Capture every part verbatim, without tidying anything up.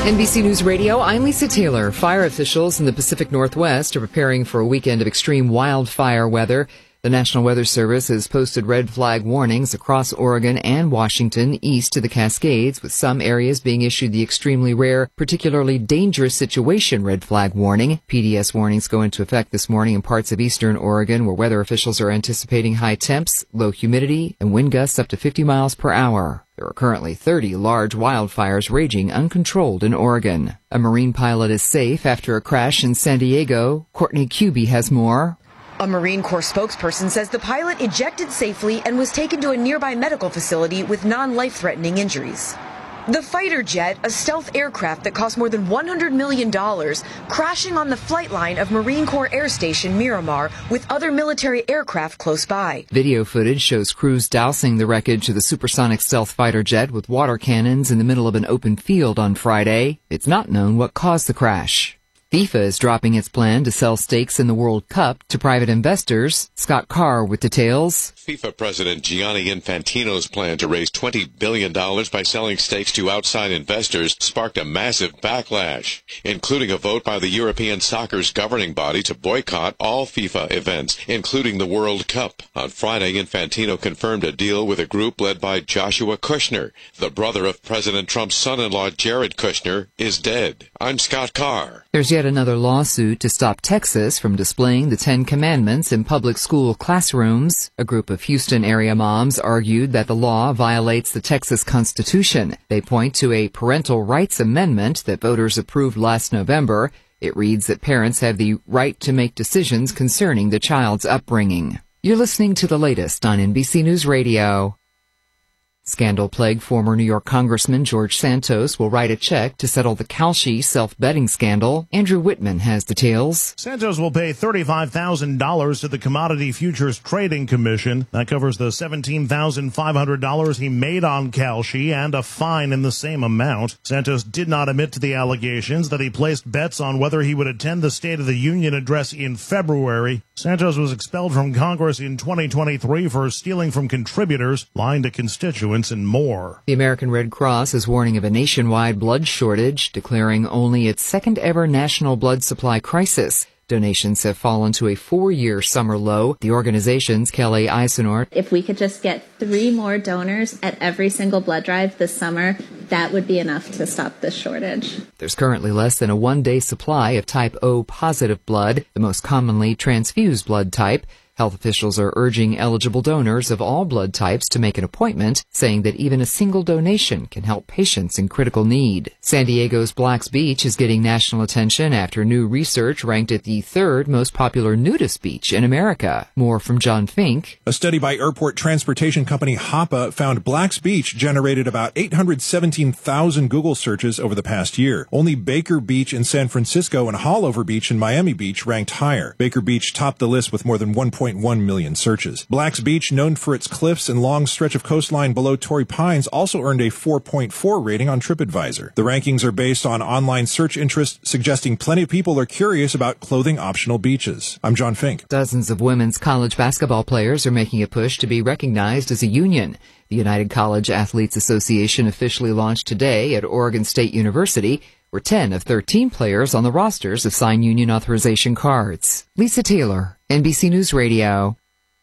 N B C News Radio, I'm Lisa Taylor. Fire officials in the Pacific Northwest are preparing for a weekend of extreme wildfire weather. The National Weather Service has posted red flag warnings across Oregon and Washington east to the Cascades, with some areas being issued the extremely rare, particularly dangerous situation red flag warning. P D S warnings go into effect this morning in parts of eastern Oregon, where weather officials are anticipating high temps, low humidity, and wind gusts up to fifty miles per hour. There are currently thirty large wildfires raging uncontrolled in Oregon. A Marine pilot is safe after a crash in San Diego. Courtney Cubey has more. A Marine Corps spokesperson says the pilot ejected safely and was taken to a nearby medical facility with non-life-threatening injuries. The fighter jet, a stealth aircraft that cost more than one hundred million dollars, crashing on the flight line of Marine Corps Air Station Miramar with other military aircraft close by. Video footage shows crews dousing the wreckage of the supersonic stealth fighter jet with water cannons in the middle of an open field on Friday. It's not known what caused the crash. FIFA is dropping its plan to sell stakes in the World Cup to private investors. Scott Carr with details. FIFA President Gianni Infantino's plan to raise twenty billion dollars by selling stakes to outside investors sparked a massive backlash, including a vote by the European soccer's governing body to boycott all FIFA events, including the World Cup. On Friday, Infantino confirmed a deal with a group led by Joshua Kushner. The brother of President Trump's son-in-law, Jared Kushner, is dead. I'm Scott Carr. There's yet another lawsuit to stop Texas from displaying the Ten Commandments in public school classrooms. A group of Houston area moms argued that the law violates the Texas Constitution. They point to a parental rights amendment that voters approved last November. It reads that parents have the right to make decisions concerning the child's upbringing. You're listening to the latest on N B C News Radio. Scandal-plagued former New York Congressman George Santos will write a check to settle the Kalshi self-betting scandal. Andrew Whitman has details. Santos will pay thirty-five thousand dollars to the Commodity Futures Trading Commission. That covers the seventeen thousand five hundred dollars he made on Kalshi and a fine in the same amount. Santos did not admit to the allegations that he placed bets on whether he would attend the State of the Union address in February. Santos was expelled from Congress in twenty twenty-three for stealing from contributors, lying to constituents, and more. The American Red Cross is warning of a nationwide blood shortage, declaring only its second ever national blood supply crisis. Donations have fallen to a four-year summer low. The organization's Kelly Eisenort. If we could just get three more donors at every single blood drive this summer, that would be enough to stop this shortage. There's currently less than a one-day supply of type O positive blood, the most commonly transfused blood type. Health officials are urging eligible donors of all blood types to make an appointment, saying that even a single donation can help patients in critical need. San Diego's Black's Beach is getting national attention after new research ranked it the third most popular nudist beach in America. More from John Fink. A study by airport transportation company Hapa found Black's Beach generated about eight hundred seventeen thousand Google searches over the past year. Only Baker Beach in San Francisco and Hallover Beach in Miami Beach ranked higher. Baker Beach topped the list with more than one point one million searches. Black's Beach, known for its cliffs and long stretch of coastline below Torrey Pines, also earned a four point four rating on TripAdvisor. The rankings are based on online search interest, suggesting plenty of people are curious about clothing-optional beaches. I'm John Fink. Dozens of women's college basketball players are making a push to be recognized as a union. The United College Athletes Association officially launched today at Oregon State University, where ten of thirteen players on the rosters have signed union authorization cards. Lisa Taylor, N B C News Radio.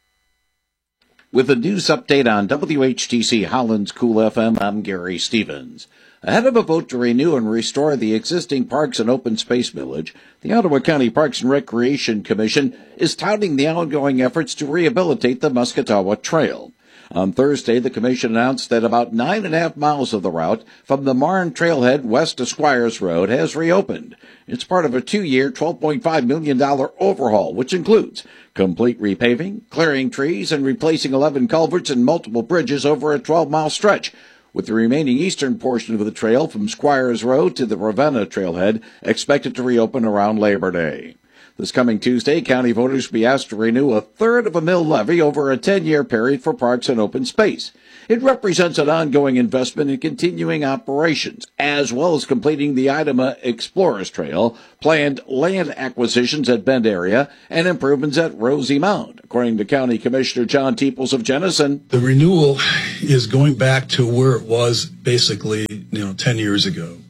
With a news update on W H T C Holland's Cool F M, I'm Gary Stevens. Ahead of a vote to renew and restore the existing Parks and Open Space Village, the Ottawa County Parks and Recreation Commission is touting the ongoing efforts to rehabilitate the Musketawa Trail. On Thursday, the Commission announced that about nine and a half miles of the route from the Marne Trailhead west to Squires Road has reopened. It's part of a two-year, twelve point five million dollars overhaul, which includes complete repaving, clearing trees, and replacing eleven culverts and multiple bridges over a twelve-mile stretch, with the remaining eastern portion of the trail from Squires Road to the Ravenna Trailhead expected to reopen around Labor Day. This coming Tuesday, county voters will be asked to renew a third of a mill levy over a ten-year period for parks and open space. It represents an ongoing investment in continuing operations, as well as completing the Idema Explorers Trail, planned land acquisitions at Bend area, and improvements at Rosie Mound, according to County Commissioner John Teeples of Jenison. The renewal is going back to where it was basically, you know, ten years ago.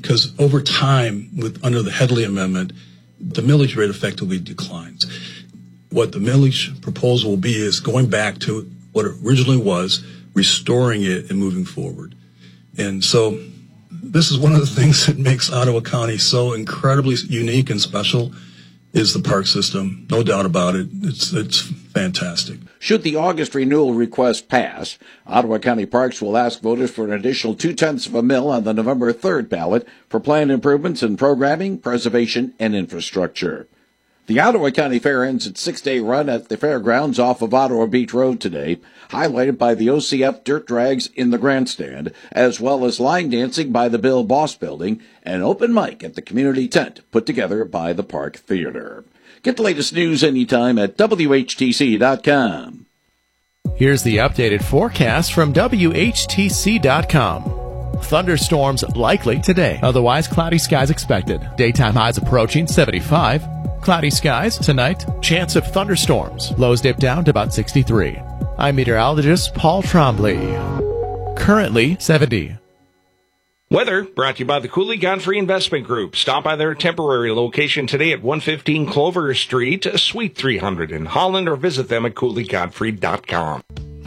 because over time, with under the Headley Amendment, the millage rate effectively declines. What the millage proposal will be is going back to what it originally was, restoring it and moving forward. And so this is one of the things that makes Ottawa County so incredibly unique and special is the park system. No doubt about it. It's, it's fantastic. Should the August renewal request pass, Ottawa County Parks will ask voters for an additional two-tenths of a mil on the November third ballot for planned improvements in programming, preservation, and infrastructure. The Ottawa County Fair ends its six-day run at the fairgrounds off of Ottawa Beach Road today, highlighted by the O C F dirt drags in the grandstand, as well as line dancing by the Bill Boss Building, and open mic at the community tent put together by the Park Theater. Get the latest news anytime at W H T C dot com. Here's the updated forecast from W H T C dot com. Thunderstorms likely today. Otherwise, cloudy skies expected. Daytime highs approaching seventy-five. Cloudy skies tonight. Chance of thunderstorms. Lows dip down to about sixty-three. I'm meteorologist Paul Trombley. Currently seventy. Weather brought to you by the Cooley Godfrey Investment Group. Stop by their temporary location today at one fifteen Clover Street, Suite three hundred in Holland, or visit them at cooley godfrey dot com.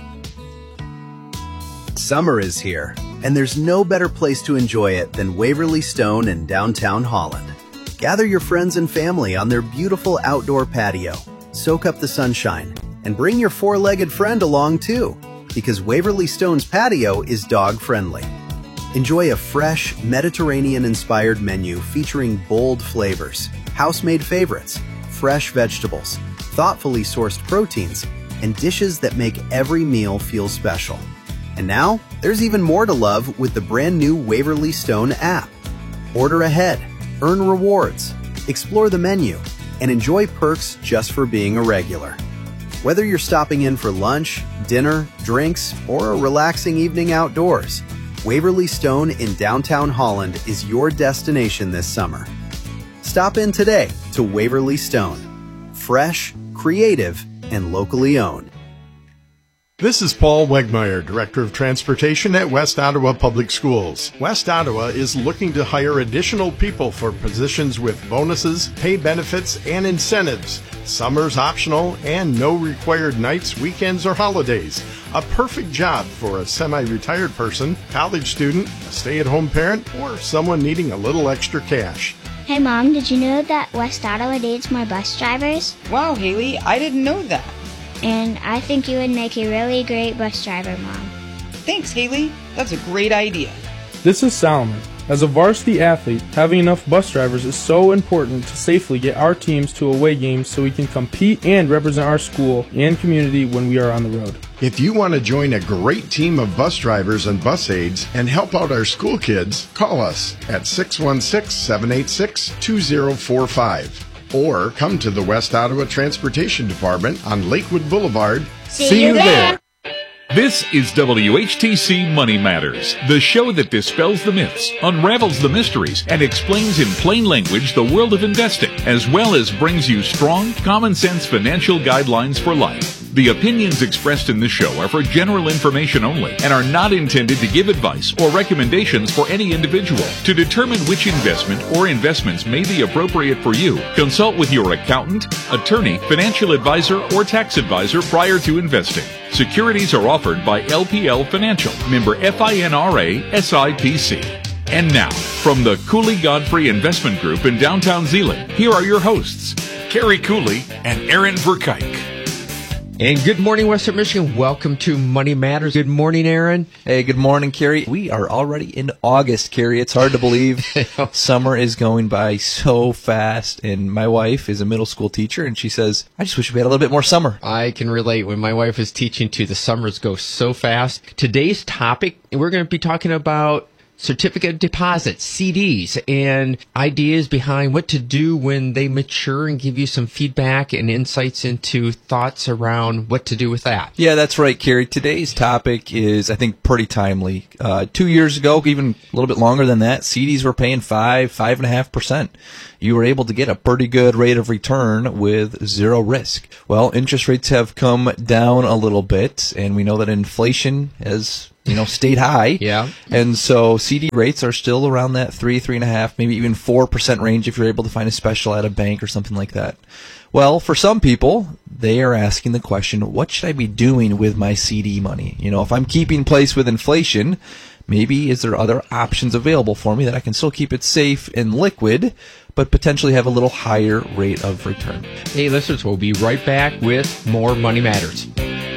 Summer is here, and there's no better place to enjoy it than Waverly Stone in downtown Holland. Gather your friends and family on their beautiful outdoor patio. Soak up the sunshine, and bring your four-legged friend along too, because Waverly Stone's patio is dog-friendly. Enjoy a fresh, Mediterranean-inspired menu featuring bold flavors, house-made favorites, fresh vegetables, thoughtfully sourced proteins, and dishes that make every meal feel special. And now, there's even more to love with the brand new Waverly Stone app. Order ahead, earn rewards, explore the menu, and enjoy perks just for being a regular. Whether you're stopping in for lunch, dinner, drinks, or a relaxing evening outdoors, Waverly Stone in downtown Holland is your destination this summer. Stop in today to Waverly Stone. Fresh, creative, and locally owned. This is Paul Wegmeyer, Director of Transportation at West Ottawa Public Schools. West Ottawa is looking to hire additional people for positions with bonuses, pay benefits, and incentives. Summer's optional and no required nights, weekends, or holidays. A perfect job for a semi-retired person, college student, a stay-at-home parent, or someone needing a little extra cash. Hey Mom, did you know that West Ottawa needs more bus drivers? Wow, Haley, I didn't know that. And I think you would make a really great bus driver, Mom. Thanks, Haley. That's a great idea. This is Solomon. As a varsity athlete, having enough bus drivers is so important to safely get our teams to away games so we can compete and represent our school and community when we are on the road. If you want to join a great team of bus drivers and bus aides and help out our school kids, call us at six one six, seven eight six, two zero four five. Or come to the West Ottawa Transportation Department on Lakewood Boulevard. See, See you there. there. This is W H T C Money Matters, the show that dispels the myths, unravels the mysteries, and explains in plain language the world of investing, as well as brings you strong, common-sense financial guidelines for life. The opinions expressed in this show are for general information only and are not intended to give advice or recommendations for any individual. To determine which investment or investments may be appropriate for you, consult with your accountant, attorney, financial advisor, or tax advisor prior to investing. Securities are offered by L P L Financial, member FINRA S I P C. And now, from the Cooley Godfrey Investment Group in downtown Zeeland, here are your hosts, Carrie Cooley and Aaron Verkuyk. And good morning, Western Michigan. Welcome to Money Matters. Good morning, Aaron. Hey, good morning, Carrie. We are already in August, Carrie. It's hard to believe. Summer is going by so fast. And my wife is a middle school teacher, and she says, I just wish we had a little bit more summer. I can relate. When my wife is teaching too, the summers go so fast. Today's topic, we're going to be talking about certificate deposits, C Ds, and ideas behind what to do when they mature and give you some feedback and insights into thoughts around what to do with that. Yeah, that's right, Carrie. Today's topic is, I think, pretty timely. Uh, two years ago, even a little bit longer than that, C Ds were paying five, five and a half percent. You were able to get a pretty good rate of return with zero risk. Well, interest rates have come down a little bit, and we know that inflation has you know, stayed high. Yeah. And so C D rates are still around that three, three and a half, maybe even four percent range if you're able to find a special at a bank or something like that. Well, for some people, they are asking the question, what should I be doing with my C D money? You know, if I'm keeping pace with inflation, maybe is there other options available for me that I can still keep it safe and liquid, but potentially have a little higher rate of return? Hey, listeners, we'll be right back with more Money Matters.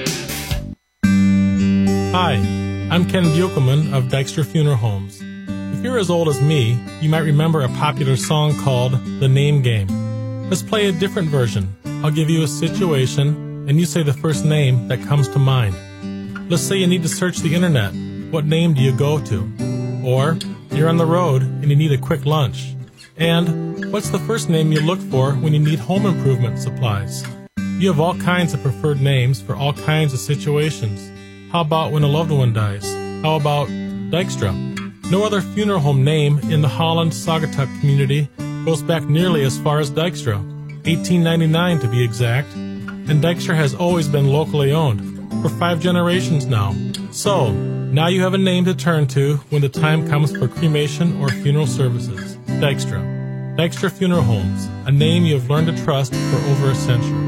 Hi, I'm Ken Buchelman of Dykstra Funeral Homes. If you're as old as me, you might remember a popular song called The Name Game. Let's play a different version. I'll give you a situation, and you say the first name that comes to mind. Let's say you need to search the internet. What name do you go to? Or you're on the road and you need a quick lunch. And what's the first name you look for when you need home improvement supplies? You have all kinds of preferred names for all kinds of situations. How about when a loved one dies? How about Dykstra? No other funeral home name in the Holland-Saugatuck community goes back nearly as far as Dykstra, eighteen ninety-nine to be exact, and Dykstra has always been locally owned, for five generations now. So, now you have a name to turn to when the time comes for cremation or funeral services. Dykstra. Dykstra Funeral Homes, a name you have learned to trust for over a century.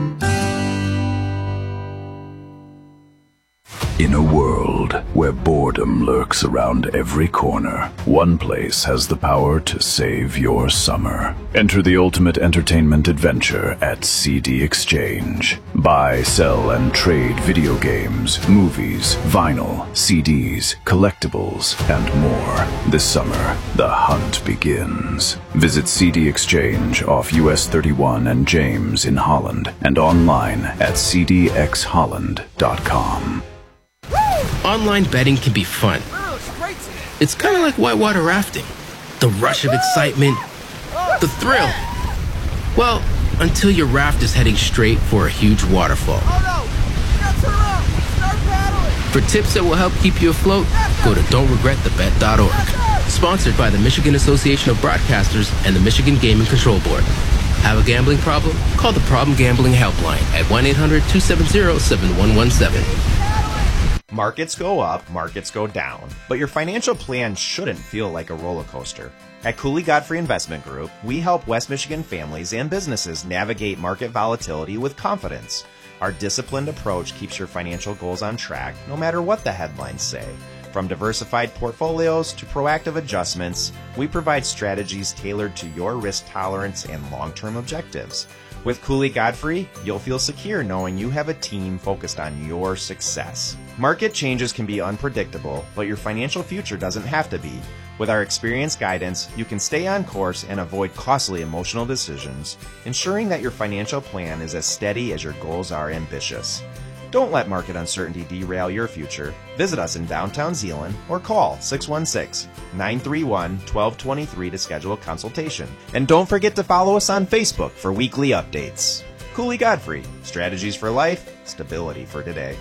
In a world where boredom lurks around every corner, one place has the power to save your summer. Enter the ultimate entertainment adventure at C D Exchange. Buy, sell, and trade video games, movies, vinyl, C Ds, collectibles, and more. This summer, the hunt begins. Visit C D Exchange off U S thirty-one and James in Holland and online at c d x holland dot com. Online betting can be fun. It's kind of like whitewater rafting. The rush of excitement, the thrill. Well, until your raft is heading straight for a huge waterfall. For tips that will help keep you afloat, go to don't regret the bet dot org. Sponsored by the Michigan Association of Broadcasters and the Michigan Gaming Control Board. Have a gambling problem? Call the Problem Gambling Helpline at one eight hundred two seven zero seven one one seven. Markets go up, markets go down, but your financial plan shouldn't feel like a roller coaster. At Cooley Godfrey Investment Group, we help West Michigan families and businesses navigate market volatility with confidence. Our disciplined approach keeps your financial goals on track, no matter what the headlines say. From diversified portfolios to proactive adjustments, we provide strategies tailored to your risk tolerance and long-term objectives. With Cooley Godfrey, you'll feel secure knowing you have a team focused on your success. Market changes can be unpredictable, but your financial future doesn't have to be. With our experienced guidance, you can stay on course and avoid costly emotional decisions, ensuring that your financial plan is as steady as your goals are ambitious. Don't let market uncertainty derail your future. Visit us in downtown Zeeland or call six one six, nine three one, one two two three to schedule a consultation. And don't forget to follow us on Facebook for weekly updates. Cooley Godfrey, strategies for life, stability for today.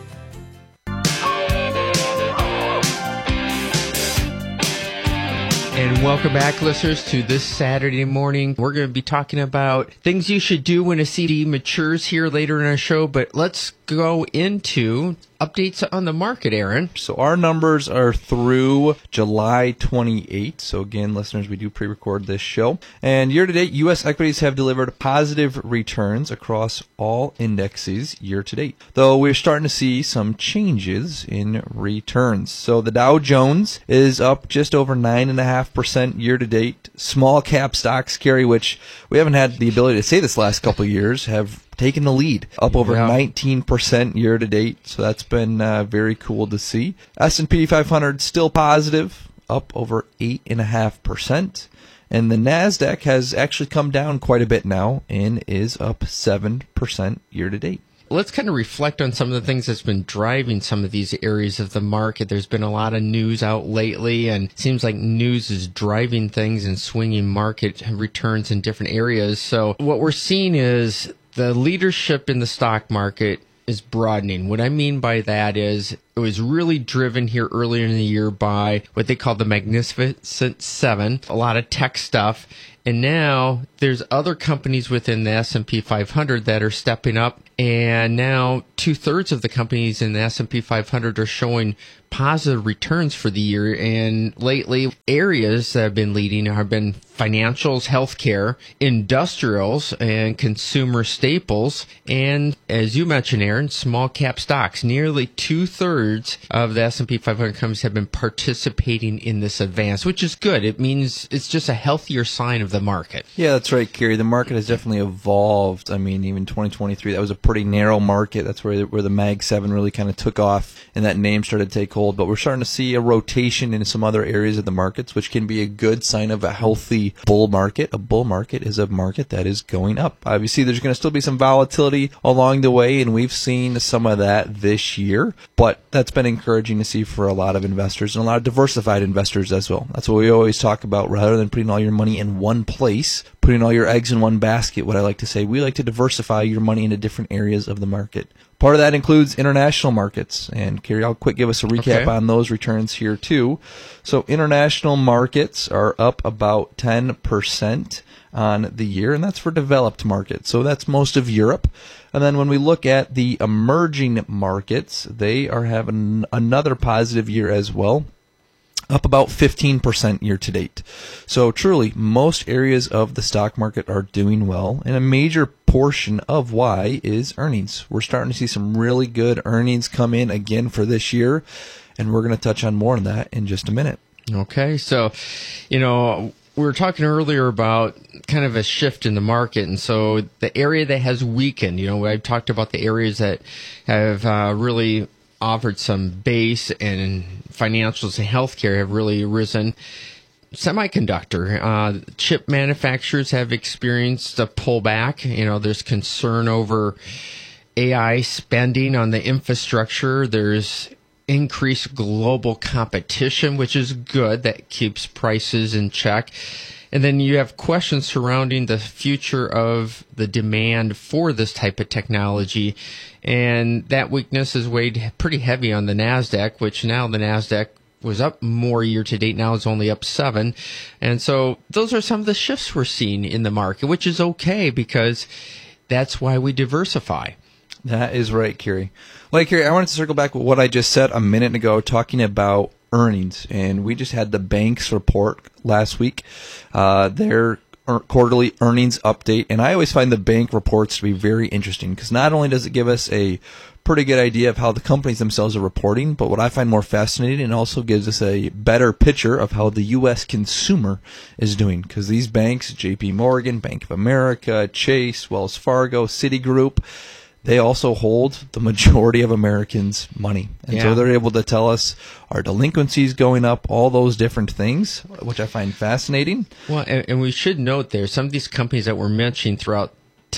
And welcome back, listeners, to this Saturday morning. We're going to be talking about things you should do when a C D matures here later in our show, but let's go into updates on the market, Aaron. So our numbers are through July twenty-eighth. So again, listeners, we do pre-record this show. And year-to-date, U S equities have delivered positive returns across all indexes year-to-date, though we're starting to see some changes in returns. So the Dow Jones is up just over nine point five percent year-to-date. Small cap stocks, Gary, which we haven't had the ability to say this last couple of years, have taken the lead, up over yeah. nineteen percent year to date. So that's been uh, very cool to see. S and P five hundred still positive, up over eight point five percent. And the NASDAQ has actually come down quite a bit now and is up seven percent year to date. Let's kind of reflect on some of the things that's been driving some of these areas of the market. There's been a lot of news out lately, and it seems like news is driving things and swinging market returns in different areas. So what we're seeing is the leadership in the stock market is broadening. What I mean by that is It was really driven here earlier in the year by what they call the Magnificent Seven, a lot of tech stuff. And now there's other companies within the S and P five hundred that are stepping up. And now two-thirds of the companies in the S and P five hundred are showing positive returns for the year. And lately, areas that have been leading have been financials, healthcare, industrials, and consumer staples. And as you mentioned, Aaron, small cap stocks. Nearly two-thirds of the S and P five hundred companies have been participating in this advance, which is good. It means it's just a healthier sign of the market. Yeah, that's right, Kerry. The market has definitely evolved. I mean, even twenty twenty-three, that was a pretty narrow market. That's where where the Mag seven really kind of took off and that name started to take hold. But we're starting to see a rotation in some other areas of the markets, which can be a good sign of a healthy bull market. A bull market is a market that is going up. Obviously, there's going to still be some volatility along the way, and we've seen some of that this year. But that's been encouraging to see for a lot of investors and a lot of diversified investors as well. That's what we always talk about. Rather than putting all your money in one place, putting all your eggs in one basket, what I like to say, we like to diversify your money into different areas of the market. Part of that includes international markets. And Kerry, I'll quick give us a recap Okay. on those returns here too. So international markets are up about ten percent on the year, and that's for developed markets. So that's most of Europe. And then when we look at the emerging markets, they are having another positive year as well, up about fifteen percent year to date. So truly, most areas of the stock market are doing well, and a major portion of why is earnings. We're starting to see some really good earnings come in again for this year, and we're going to touch on more on that in just a minute. Okay, so, you know, we were talking earlier about kind of a shift in the market, and so the area that has weakened, you know, I talked about the areas that have uh, really offered some base, and financials and healthcare have really risen. Semiconductor, uh, chip manufacturers have experienced a pullback. You know, there's concern over A I spending on the infrastructure. There's increased global competition, which is good. That keeps prices in check. And then you have questions surrounding the future of the demand for this type of technology. And that weakness is weighed pretty heavy on the NASDAQ, which now the NASDAQ was up more year to date. Now it's only up seven. And so those are some of the shifts we're seeing in the market, which is okay because that's why we diversify. That is right, Kerry. Like, Kerry, I wanted to circle back with what I just said a minute ago, talking about earnings. And we just had the banks report last week, uh, their quarterly earnings update. And I always find the bank reports to be very interesting because not only does it give us a pretty good idea of how the companies themselves are reporting, but what I find more fascinating, it also gives us a better picture of how the U S consumer is doing. Because these banks, J P Morgan, Bank of America, Chase, Wells Fargo, Citigroup, they also hold the majority of Americans' money. And Yeah. so they're able to tell us our delinquencies going up, all those different things, which I find fascinating. Well, and, and we should note there, some of these companies that we're mentioning throughout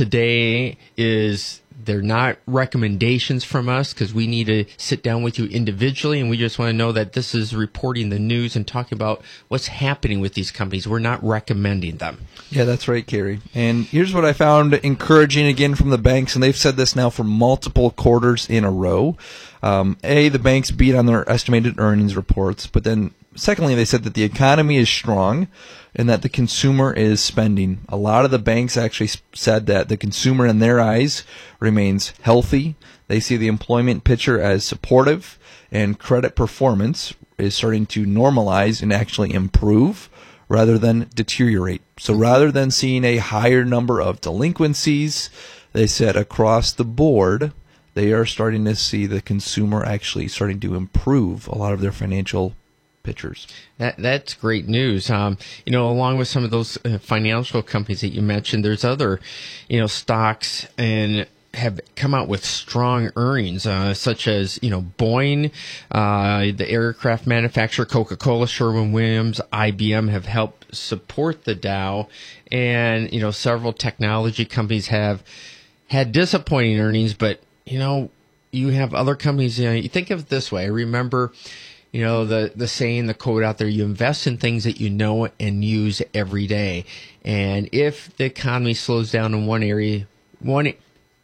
today is they're not recommendations from us because we need to sit down with you individually, and we just want to know that this is reporting the news and talking about what's happening with these companies. We're not recommending them. Yeah, that's right, Kerry. And here's what I found encouraging again from the banks, and they've said this now for multiple quarters in a row. Um, A, the banks beat on their estimated earnings reports, but then secondly, they said that the economy is strong and that the consumer is spending. A lot of the banks actually said that the consumer in their eyes remains healthy. They see the employment picture as supportive, and credit performance is starting to normalize and actually improve rather than deteriorate. So rather than seeing a higher number of delinquencies, they said across the board, they are starting to see the consumer actually starting to improve a lot of their financial pictures. That that's great news. Um, you know, along with some of those uh, financial companies that you mentioned, there's other, you know, stocks and have come out with strong earnings, uh, such as, you know, Boeing, uh, the aircraft manufacturer, Coca-Cola, Sherwin-Williams, I B M have helped support the Dow, and, you know, several technology companies have had disappointing earnings, but, you know, you have other companies, you know, you think of it this way. I remember, you know, the, the saying, the quote out there, you invest in things that you know and use every day. And if the economy slows down in one area, one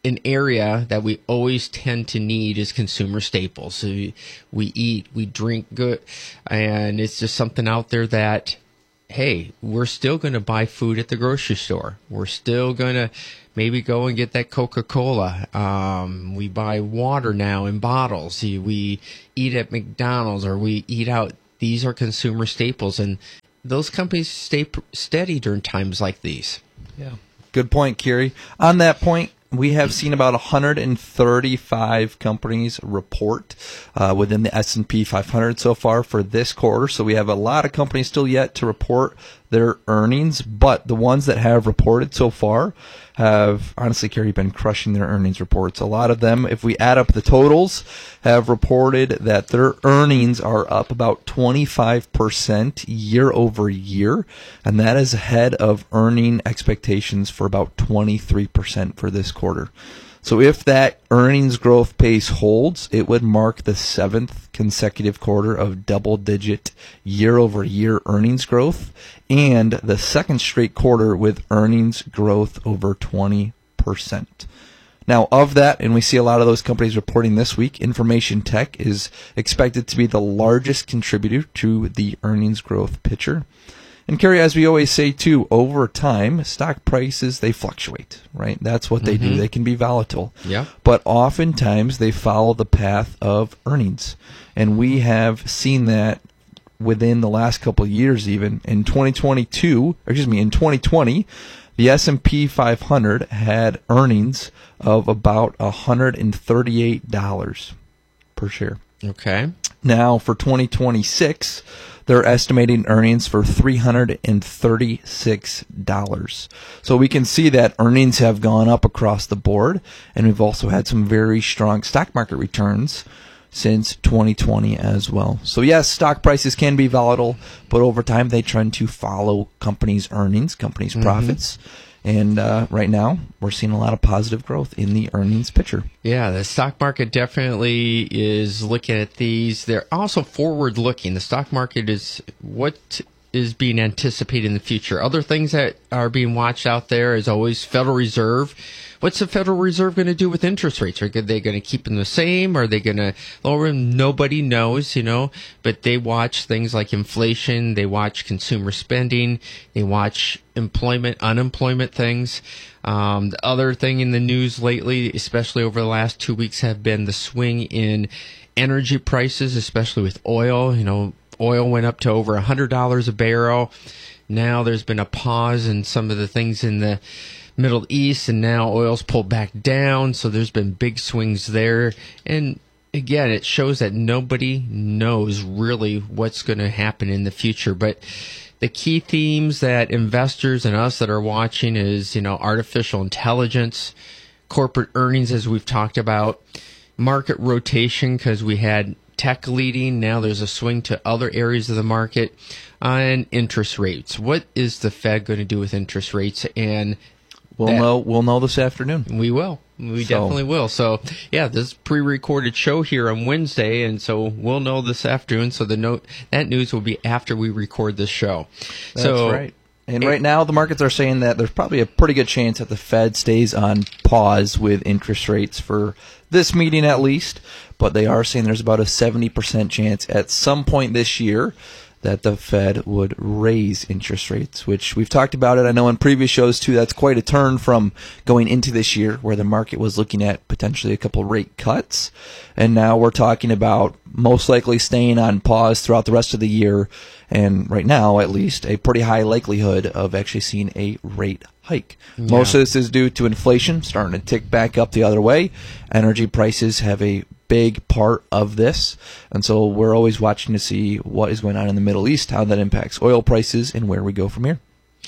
an area that we always tend to need is consumer staples. So we, we eat, we drink good, and it's just something out there that, hey, we're still going to buy food at the grocery store. We're still going to maybe go and get that Coca-Cola. Um, we buy water now in bottles. We eat at McDonald's or we eat out. These are consumer staples, and those companies stay pr- steady during times like these. Yeah. Good point, Kiri. On that point, we have seen about one hundred thirty-five companies report uh, within the S and P five hundred so far for this quarter. So we have a lot of companies still yet to report their earnings, but the ones that have reported so far have, honestly, Kiri, been crushing their earnings reports. A lot of them, if we add up the totals, have reported that their earnings are up about twenty-five percent year over year, and that is ahead of earning expectations for about twenty-three percent for this quarter. So if that earnings growth pace holds, it would mark the seventh consecutive quarter of double-digit year-over-year earnings growth and the second straight quarter with earnings growth over twenty percent. Now, of that, and we see a lot of those companies reporting this week, information tech is expected to be the largest contributor to the earnings growth picture. And Kiri, as we always say too, over time, stock prices, they fluctuate, right? That's what they mm-hmm. do. They can be volatile. Yeah. But oftentimes they follow the path of earnings. And we have seen that within the last couple of years even. In twenty twenty-two, or excuse me, in twenty twenty, the S and P five hundred had earnings of about one hundred thirty-eight dollars per share. Okay. Now, for twenty twenty-six, they're estimating earnings for three hundred thirty-six dollars. So we can see that earnings have gone up across the board, and we've also had some very strong stock market returns since twenty twenty as well. So yes, stock prices can be volatile, but over time they trend to follow companies' earnings, companies' mm-hmm. profits. And uh, right now, we're seeing a lot of positive growth in the earnings picture. Yeah, the stock market definitely is looking at these. They're also forward-looking. The stock market is what is being anticipated in the future. Other things that are being watched out there is always Federal Reserve. What's the Federal Reserve going to do with interest rates? Are they going to keep them the same? Are they going to lower them? Nobody knows, you know, but they watch things like inflation. They watch consumer spending. They watch employment, unemployment things. Um, the other thing in the news lately, especially over the last two weeks, have been the swing in energy prices, especially with oil. You know, oil went up to over one hundred dollars a barrel. Now there's been a pause in some of the things in the Middle East, and now oil's pulled back down, so there's been big swings there. And again, it shows that nobody knows really what's going to happen in the future. But the key themes that investors and us that are watching is, you know, artificial intelligence, corporate earnings, as we've talked about, market rotation, because we had tech leading. Now there's a swing to other areas of the market, uh, and interest rates. What is the Fed going to do with interest rates? And We'll that, know. We'll know this afternoon. We will. We so. definitely will. So, yeah, this is a pre-recorded show here on Wednesday, and so we'll know this afternoon. So the note that news will be after we record this show. That's so, right. And it, right now, the markets are saying that there's probably a pretty good chance that the Fed stays on pause with interest rates for this meeting at least. But they are saying there's about a seventy percent chance at some point this year that the Fed would raise interest rates, which we've talked about it. I know in previous shows, too, that's quite a turn from going into this year where the market was looking at potentially a couple rate cuts. And now we're talking about most likely staying on pause throughout the rest of the year. And right now, at least, a pretty high likelihood of actually seeing a rate hike. Yeah. Most of this is due to inflation starting to tick back up the other way. Energy prices have a big part of this, and so we're always watching to see what is going on in the Middle East, how that impacts oil prices, and where we go from here.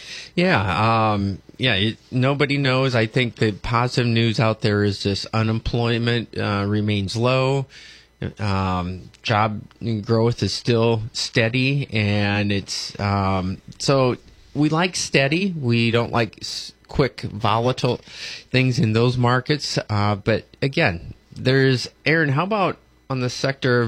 Yeah, um, yeah. It, nobody knows. I think the positive news out there is just unemployment uh, remains low. Um, job growth is still steady, and it's um, so we like steady. We don't like quick, volatile things in those markets. Uh, but again, there's Aaron. How about on the sector of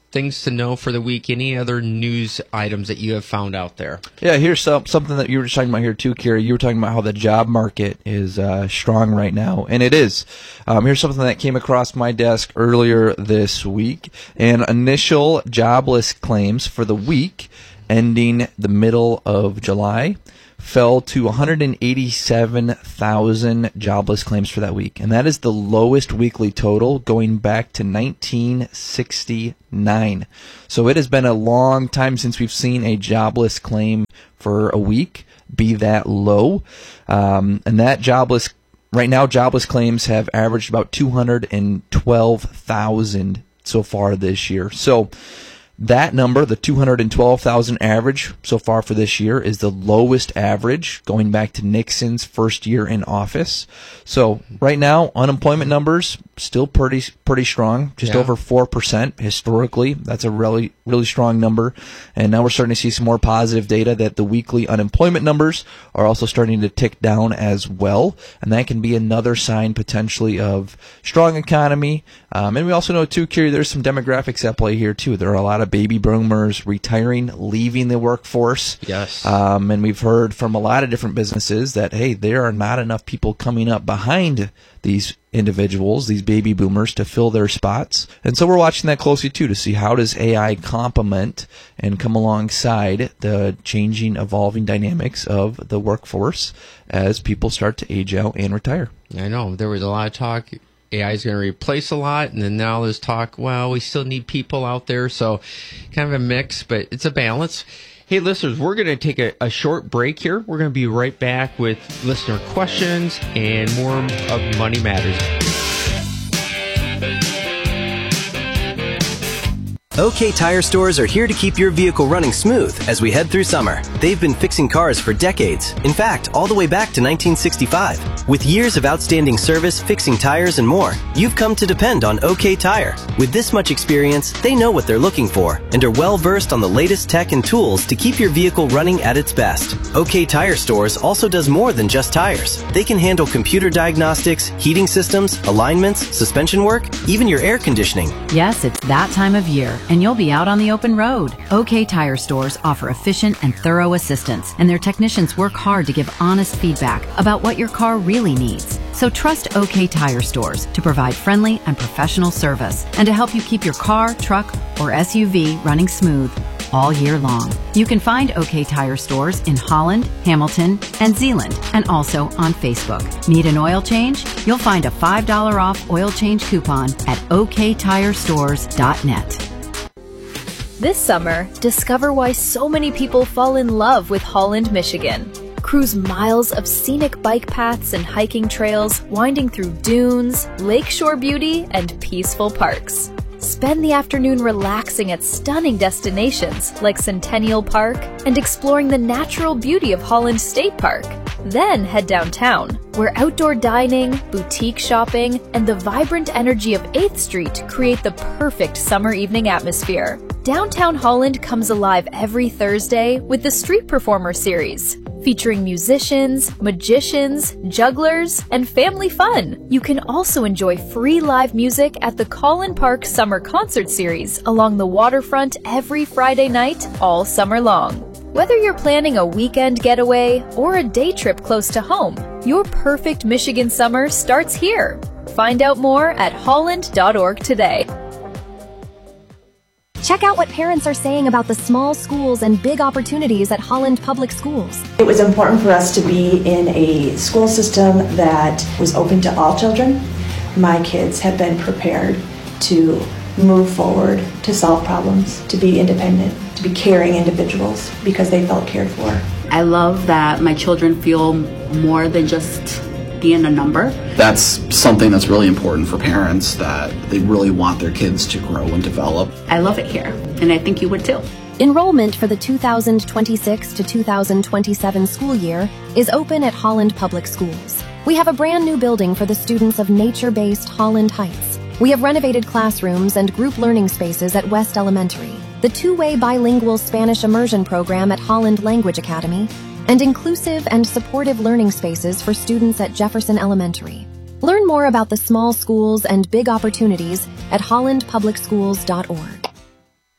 things to know for the week? Any other news items that you have found out there? Yeah, here's some, something that you were talking about here too, Carrie. You were talking about how the job market is uh, strong right now, and it is. Um, here's something that came across my desk earlier this week. And initial jobless claims for the week ending the middle of July fell to one hundred eighty-seven thousand jobless claims for that week. And that is the lowest weekly total going back to nineteen sixty-nine. So it has been a long time since we've seen a jobless claim for a week be that low. Um, and that jobless, right now, jobless claims have averaged about two hundred twelve thousand so far this year. So that number, the two hundred twelve thousand average so far for this year, is the lowest average going back to Nixon's first year in office. So right now, unemployment numbers still pretty pretty strong, just Yeah. over four percent historically. That's a really, really strong number. And now we're starting to see some more positive data that the weekly unemployment numbers are also starting to tick down as well. And that can be another sign potentially of strong economy. Um, and we also know, too, Kerry, there's some demographics at play here, too. There are a lot of baby boomers retiring, leaving the workforce. Yes. Um, and we've heard from a lot of different businesses that, hey, there are not enough people coming up behind these individuals, these baby boomers, to fill their spots. And so we're watching that closely, too, to see how does A I complement and come alongside the changing, evolving dynamics of the workforce as people start to age out and retire. I know. There was a lot of talk A I is going to replace a lot, and then now there's talk, well, we still need people out there, so kind of a mix, but it's a balance. Hey, listeners, we're going to take a, a short break here. We're going to be right back with listener questions and more of Money Matters. OK Tire Stores are here to keep your vehicle running smooth as we head through summer. They've been fixing cars for decades. In fact, all the way back to nineteen sixty-five. With years of outstanding service, fixing tires, and more, you've come to depend on OK Tire. With this much experience, they know what they're looking for and are well versed on the latest tech and tools to keep your vehicle running at its best. OK Tire Stores also does more than just tires. They can handle computer diagnostics, heating systems, alignments, suspension work, even your air conditioning. Yes, it's that time of year, and you'll be out on the open road. OK Tire Stores offer efficient and thorough assistance, and their technicians work hard to give honest feedback about what your car really needs. So trust OK Tire Stores to provide friendly and professional service and to help you keep your car, truck, or S U V running smooth all year long. You can find OK Tire Stores in Holland, Hamilton, and Zeeland, and also on Facebook. Need an oil change? You'll find a five dollars off oil change coupon at O K tire stores dot net. This summer, discover why so many people fall in love with Holland, Michigan. Cruise miles of scenic bike paths and hiking trails, winding through dunes, lakeshore beauty, and peaceful parks. Spend the afternoon relaxing at stunning destinations like Centennial Park and exploring the natural beauty of Holland State Park. Then head downtown, where outdoor dining, boutique shopping, and the vibrant energy of eighth Street create the perfect summer evening atmosphere. Downtown Holland comes alive every Thursday with the Street Performer series, featuring musicians, magicians, jugglers, and family fun. You can also enjoy free live music at the Collin Park Summer Concert Series along the waterfront every Friday night all summer long. Whether you're planning a weekend getaway or a day trip close to home, your perfect Michigan summer starts here. Find out more at holland dot org today. Check out what parents are saying about the small schools and big opportunities at Holland Public Schools. It was important for us to be in a school system that was open to all children. My kids have been prepared to move forward, to solve problems, to be independent, to be caring individuals because they felt cared for. I love that my children feel more than just being a number. That's something that's really important for parents, that they really want their kids to grow and develop. I love it here, and I think you would too. Enrollment for the two thousand twenty-six to two thousand twenty-seven school year is open at Holland Public Schools. We have a brand new building for the students of nature-based Holland Heights. We have renovated classrooms and group learning spaces at West Elementary, the two-way bilingual Spanish immersion program at Holland Language Academy, and inclusive and supportive learning spaces for students at Jefferson Elementary. Learn more about the small schools and big opportunities at holland public schools dot org.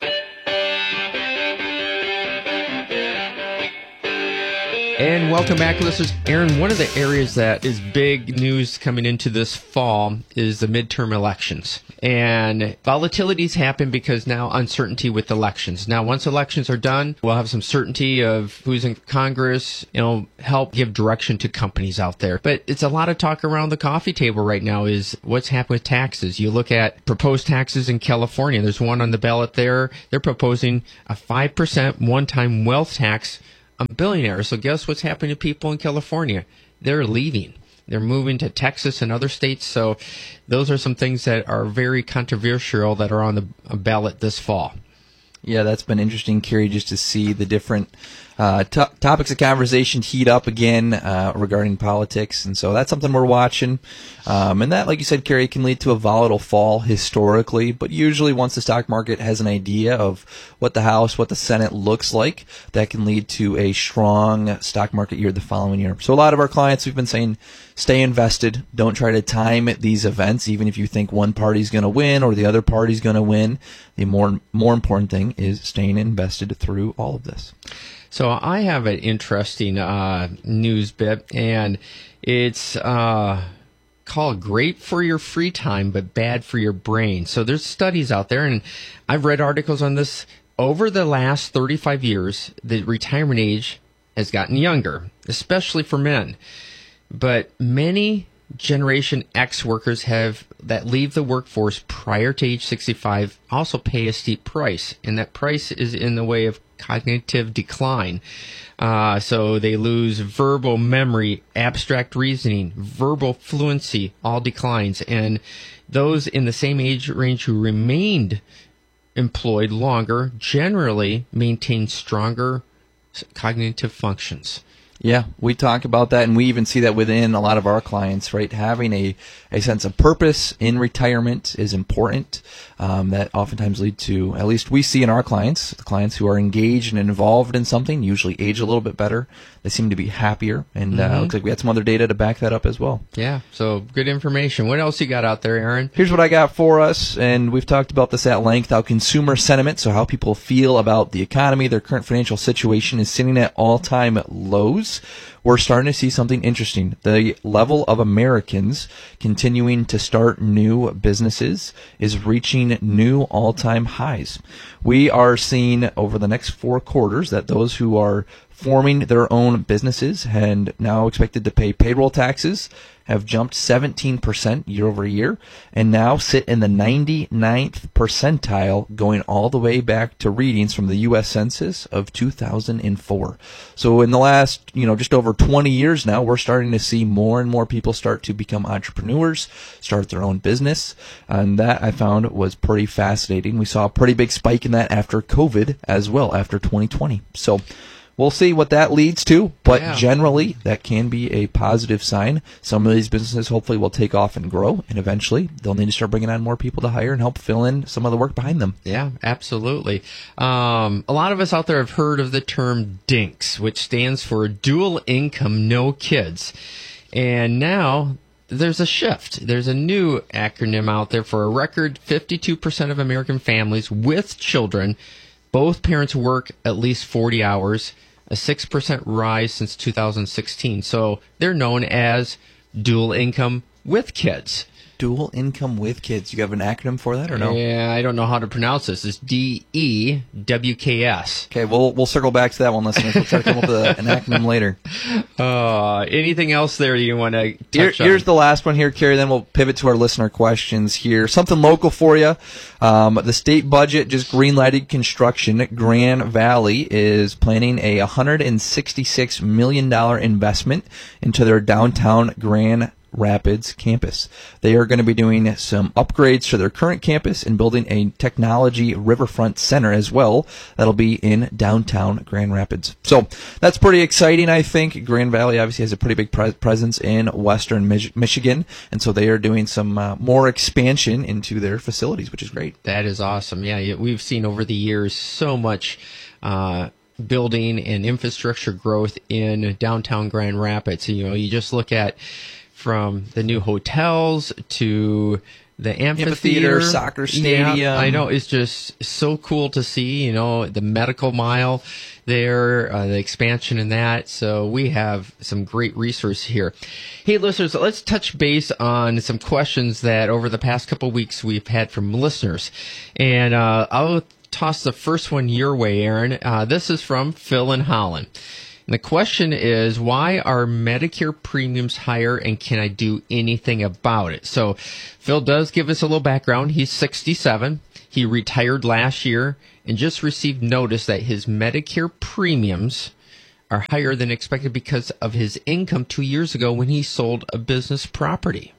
And welcome back, listeners. Aaron, one of the areas that is big news coming into this fall is the midterm elections. And volatilities happen because now uncertainty with elections. Now, once elections are done, we'll have some certainty of who's in Congress. It'll help give direction to companies out there. But it's a lot of talk around the coffee table right now is what's happening with taxes. You look at proposed taxes in California. There's one on the ballot there. They're proposing a five percent one-time wealth tax on billionaires. So guess what's happening to people in California? They're leaving. They're moving to Texas and other states. So those are some things that are very controversial that are on the ballot this fall. Yeah, that's been interesting, Kerry, just to see the different uh, to- topics of conversation heat up again uh, regarding politics. And so that's something we're watching. Um, and that, like you said, Kerry, can lead to a volatile fall historically. But usually once the stock market has an idea of what the House, what the Senate looks like, that can lead to a strong stock market year the following year. So a lot of our clients, we've been saying, stay invested. Don't try to time these events, even if you think one party's going to win or the other party's going to win. The more more important thing is staying invested through all of this. So I have an interesting uh, news bit, and it's uh, called Great for Your Free Time, but Bad for Your Brain. So there's studies out there, and I've read articles on this. Over the last thirty-five years, the retirement age has gotten younger, especially for men. But many Generation X workers have that leave the workforce prior to age sixty-five also pay a steep price, and that price is in the way of cognitive decline. Uh, so they lose verbal memory, abstract reasoning, verbal fluency, all declines. And those in the same age range who remained employed longer generally maintain stronger cognitive functions. Yeah, we talk about that, and we even see that within a lot of our clients, right? Having a, a sense of purpose in retirement is important. Um, that oftentimes lead to, at least we see in our clients, the clients who are engaged and involved in something usually age a little bit better. They seem to be happier, and uh, Mm-hmm. looks like we had some other data to back that up as well. Yeah, so good information. What else you got out there, Aaron? Here's what I got for us, and we've talked about this at length, how consumer sentiment, so how people feel about the economy, their current financial situation is sitting at all-time lows. We're starting to see something interesting. The level of Americans continuing to start new businesses is reaching new all-time highs. We are seeing over the next four quarters that those who are forming their own businesses and now expected to pay payroll taxes have jumped seventeen percent year over year and now sit in the ninety-ninth percentile, going all the way back to readings from the U S Census of two thousand four. So in the last, you know, just over twenty years now, we're starting to see more and more people start to become entrepreneurs, start their own business, and that I found was pretty fascinating. We saw a pretty big spike in that after COVID as well, after twenty twenty. So we'll see what that leads to, but Yeah. generally that can be a positive sign. Some of these businesses hopefully will take off and grow, and eventually they'll need to start bringing on more people to hire and help fill in some of the work behind them. Yeah, absolutely. Um, a lot of us out there have heard of the term DINKS, which stands for Dual Income No Kids. And now there's a shift. There's a new acronym out there for a record fifty-two percent of American families with children. Both parents work at least forty hours, a six percent rise since two thousand sixteen. So they're known as dual income with kids. Dual income with kids. You have an acronym for that or no? Yeah, I don't know how to pronounce this. It's D E W K S. Okay, we'll we'll circle back to that one, listeners. We'll try to come up with a, an acronym later. Uh, anything else there you want to touch Here, on? here's the last one here, Kerry. Then we'll pivot to our listener questions here. Something local for you. Um, the state budget just green-lighted construction. Grand Valley is planning a one hundred sixty-six million dollars investment into their downtown Grand Rapids campus. They are going to be doing some upgrades to their current campus and building a technology riverfront center as well. That'll be in downtown Grand Rapids. So that's pretty exciting, I think. Grand Valley obviously has a pretty big pre- presence in western Mich- Michigan, and so they are doing some uh, more expansion into their facilities, which is great. That is awesome. Yeah, we've seen over the years so much uh, building and infrastructure growth in downtown Grand Rapids. You know, you just look at from the new hotels to the amphitheater, amphitheater soccer stadium. Yeah, I know, it's just so cool to see, you know, the medical mile there, uh, the expansion in that. So we have some great resources here. Hey, listeners, let's touch base on some questions that over the past couple of weeks we've had from listeners. And uh, I'll toss the first one your way, Aaron. Uh, this is from Phil in Holland. And the question is, why are Medicare premiums higher, and can I do anything about it? So Phil does give us a little background. He's sixty-seven. He retired last year and just received notice that his Medicare premiums are higher than expected because of his income two years ago when he sold a business property.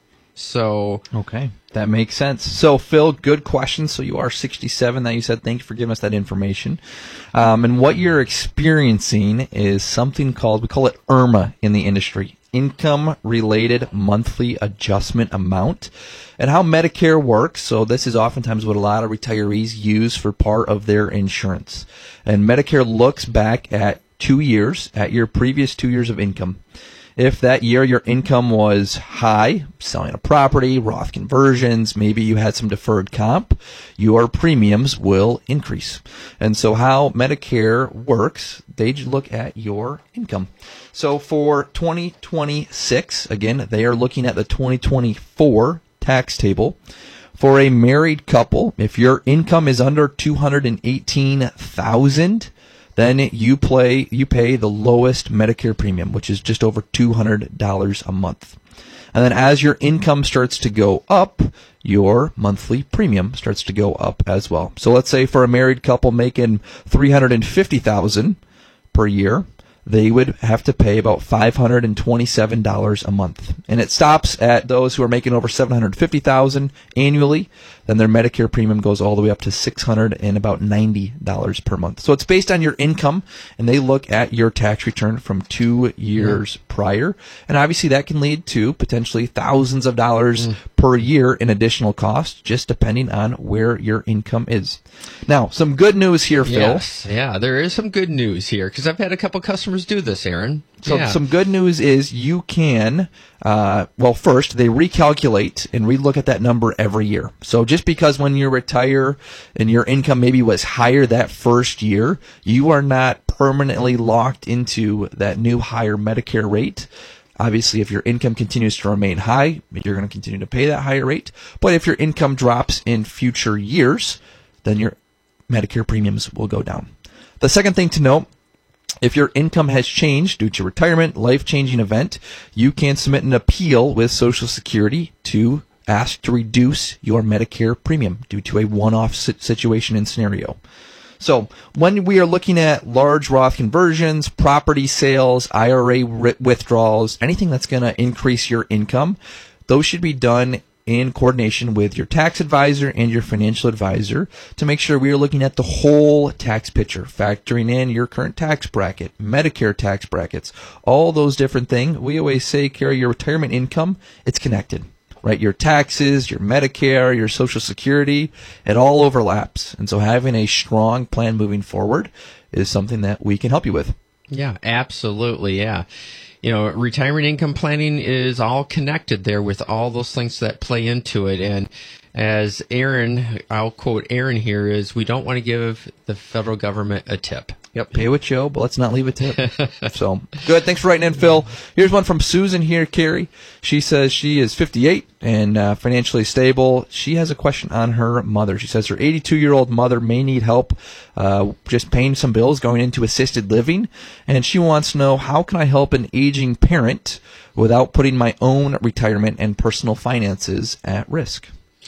So okay, that makes sense. So Phil, good question. So you are sixty-seven. That you said. Thank you for giving us that information. Um, and what you're experiencing is something called, we call it I R M A in the industry, income related monthly adjustment amount. And how Medicare works. So this is oftentimes what a lot of retirees use for part of their insurance. And Medicare looks back at two years, at your previous two years of income. If that year your income was high, selling a property, Roth conversions, maybe you had some deferred comp, your premiums will increase. And so how Medicare works, they look at your income. So for twenty twenty-six, again, they are looking at the twenty twenty-four tax table. For a married couple, if your income is under two hundred eighteen thousand dollars, then you play you pay the lowest Medicare premium, which is just over two hundred dollars a month. And then as your income starts to go up, your monthly premium starts to go up as well. So let's say for a married couple making three hundred fifty thousand dollars per year, they would have to pay about five hundred twenty-seven dollars a month. And it stops at those who are making over seven hundred fifty thousand dollars annually. Then their Medicare premium goes all the way up to six hundred ninety dollars per month. So it's based on your income, and they look at your tax return from two years yeah. prior. And obviously that can lead to potentially thousands of dollars mm. per year in additional cost, just depending on where your income is. Now, some good news here, Phil. Yes, yeah, there is some good news here, because I've had a couple customers do this, Aaron. So yeah. some good news is you can, uh, well, first, they recalculate and relook at that number every year. So just because when you retire and your income maybe was higher that first year, you are not permanently locked into that new higher Medicare rate. Obviously, if your income continues to remain high, you're going to continue to pay that higher rate. But if your income drops in future years, then your Medicare premiums will go down. The second thing to note, if your income has changed due to retirement, life-changing event, you can submit an appeal with Social Security to ask to reduce your Medicare premium due to a one-off situation and scenario. So when we are looking at large Roth conversions, property sales, I R A withdrawals, anything that's going to increase your income, those should be done in coordination with your tax advisor and your financial advisor to make sure we are looking at the whole tax picture, factoring in your current tax bracket, Medicare tax brackets, all those different things. We always say, carry your retirement income, it's connected, right? Your taxes, your Medicare, your Social Security, it all overlaps. And so having a strong plan moving forward is something that we can help you with. Yeah, absolutely. Yeah. You know, retirement income planning is all connected there with all those things that play into it. And as Aaron, I'll quote Aaron here, is we don't want to give the federal government a tip. Yep, pay with Joe, but let's not leave a tip. So, good. Thanks for writing in, Phil. Here's one from Susan here, Carrie. She says she is fifty-eight and uh, financially stable. She has a question on her mother. She says her eighty-two-year-old mother may need help uh, just paying some bills, going into assisted living, and she wants to know, how can I help an aging parent without putting my own retirement and personal finances at risk?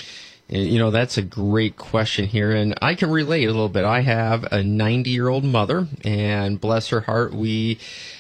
You know, that's a great question here, and I can relate a little bit. I have a ninety-year-old mother, and bless her heart, we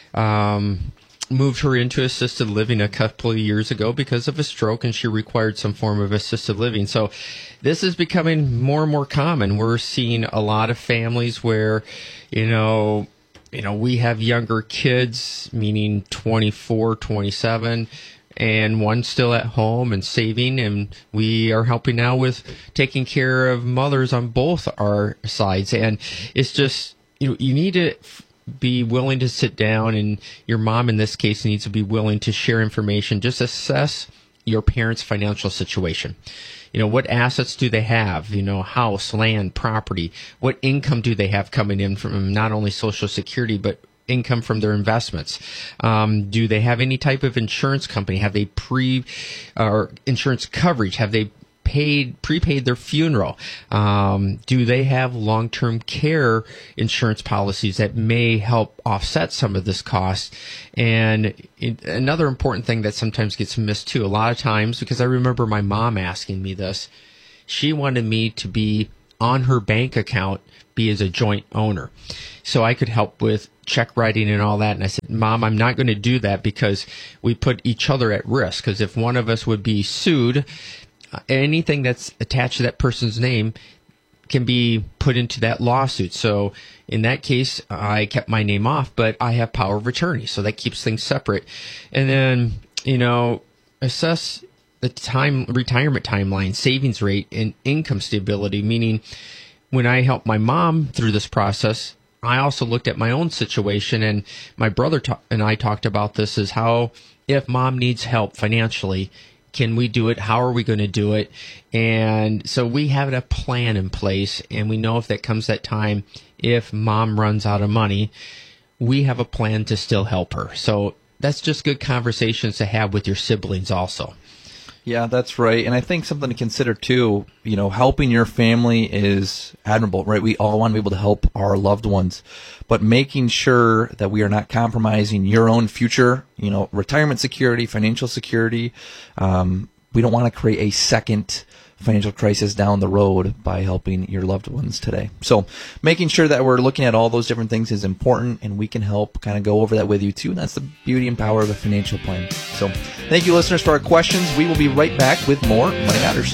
um, moved her into assisted living a couple of years ago because of a stroke, and she required some form of assisted living. So this is becoming more and more common. We're seeing a lot of families where, you know, you know, we have younger kids, meaning twenty-four, twenty-seven, and one's still at home and saving, and we are helping now with taking care of mothers on both our sides. And it's just, you know, you need to be willing to sit down, and your mom in this case needs to be willing to share information, just assess your parents' financial situation. You know, what assets do they have? You know, house, land, property. What income do they have coming in from not only Social Security, but income from their investments? Um, do they have any type of insurance company? Have they pre or insurance coverage? Have they paid prepaid their funeral? Um, do they have long-term care insurance policies that may help offset some of this cost? And it, another important thing that sometimes gets missed too, a lot of times, because I remember my mom asking me this, she wanted me to be on her bank account, be as a joint owner, so I could help with check writing and all that. And I said, Mom, I'm not going to do that because we put each other at risk. Because if one of us would be sued, anything that's attached to that person's name can be put into that lawsuit. So in that case, I kept my name off, but I have power of attorney, so that keeps things separate. And then, you know, assess the time retirement timeline, savings rate, and income stability, meaning when I helped my mom through this process, I also looked at my own situation, and my brother ta- and I talked about this, is how if mom needs help financially, can we do it? How are we going to do it? And so we have a plan in place, and we know if that comes that time, if mom runs out of money, we have a plan to still help her. So that's just good conversations to have with your siblings also. Yeah, that's right. And I think something to consider too, you know, helping your family is admirable, right? We all want to be able to help our loved ones, but making sure that we are not compromising your own future, you know, retirement security, financial security. Um, we don't want to create a second financial crisis down the road by helping your loved ones today. So making sure that we're looking at all those different things is important, and we can help kind of go over that with you too. And that's the beauty and power of a financial plan. So thank you, listeners, for our questions. We will be right back with more Money Matters.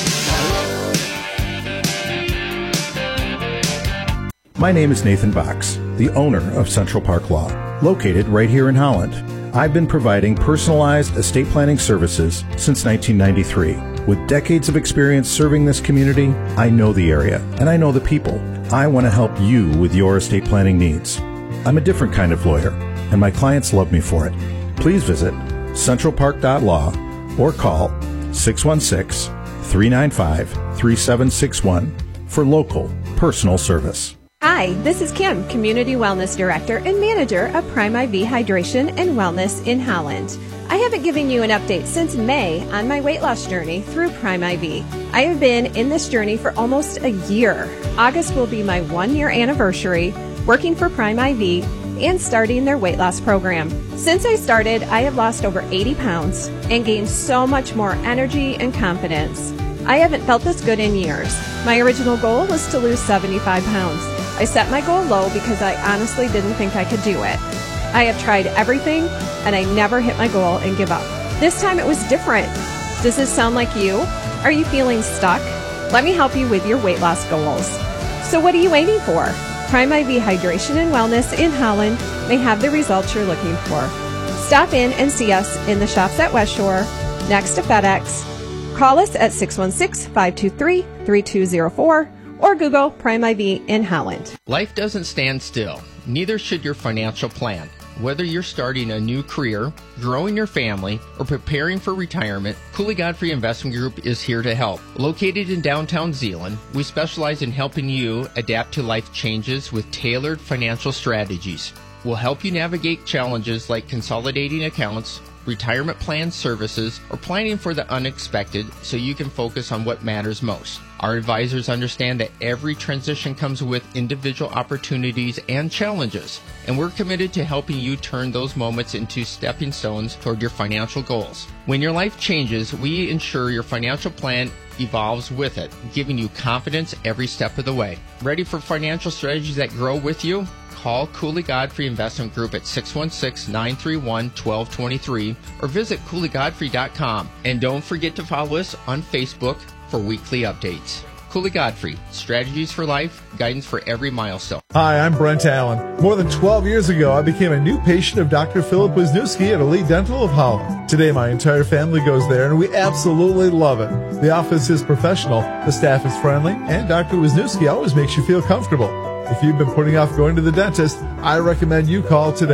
My name is Nathan Box, the owner of Central Park Law, located right here in Holland. I've been providing personalized estate planning services since nineteen ninety-three. With decades of experience serving this community, I know the area and I know the people. I want to help you with your estate planning needs. I'm a different kind of lawyer, and my clients love me for it. Please visit central park dot law or call six one six, three nine five, three seven six one for local personal service. Hi, this is Kim, Community Wellness Director and Manager of Prime I V Hydration and Wellness in Holland. I haven't given you an update since May on my weight loss journey through Prime I V. I have been in this journey for almost a year. August will be my one-year anniversary working for Prime I V and starting their weight loss program. Since I started, I have lost over eighty pounds and gained so much more energy and confidence. I haven't felt this good in years. My original goal was to lose seventy-five pounds. I set my goal low because I honestly didn't think I could do it. I have tried everything, and I never hit my goal and give up. This time it was different. Does this sound like you? Are you feeling stuck? Let me help you with your weight loss goals. So what are you waiting for? Prime I V Hydration and Wellness in Holland may have the results you're looking for. Stop in and see us in the shops at West Shore, next to FedEx. Call us at six one six, five two three, three two zero four or Google Prime I V in Holland. Life doesn't stand still. Neither should your financial plan. Whether you're starting a new career, growing your family, or preparing for retirement, Cooley Godfrey Investment Group is here to help. Located in downtown Zeeland, we specialize in helping you adapt to life changes with tailored financial strategies. We'll help you navigate challenges like consolidating accounts, retirement plan services, or planning for the unexpected so you can focus on what matters most. Our advisors understand that every transition comes with individual opportunities and challenges, and we're committed to helping you turn those moments into stepping stones toward your financial goals. When your life changes, we ensure your financial plan evolves with it, giving you confidence every step of the way. Ready for financial strategies that grow with you? Call Cooley Godfrey Investment Group at six one six, nine three one, one two two three or visit cooley godfrey dot com. And don't forget to follow us on Facebook for weekly updates. Cooley Godfrey, strategies for life, guidance for every milestone. Hi, I'm Brent Allen. More than twelve years ago, I became a new patient of Doctor Philip Wisniewski at Elite Dental of Holland. Today, my entire family goes there, and we absolutely love it. The office is professional, the staff is friendly, and Doctor Wisniewski always makes you feel comfortable. If you've been putting off going to the dentist, I recommend you call today.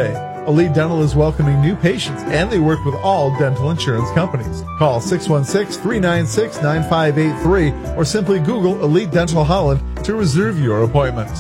Elite Dental is welcoming new patients, and they work with all dental insurance companies. Call six one six, three nine six, nine five eight three or simply Google Elite Dental Holland to reserve your appointment.